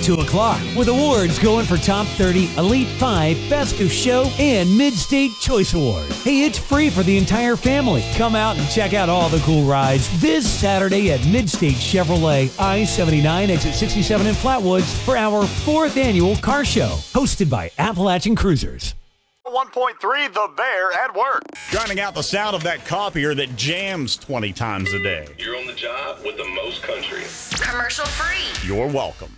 2 o'clock with awards going for Top 30, Elite 5, Best of Show, and Mid-State Choice Award. Hey, it's free for the entire family. Come out and check out all the cool rides this Saturday at Mid-State Chevrolet, I-79, exit 67 in Flatwoods for our 4th annual car show, hosted by Appalachian Cruisers. 1.3, The Bear at work. Drowning out the sound of that copier that jams 20 times a day. You're on the job with the most country. Commercial free. You're welcome.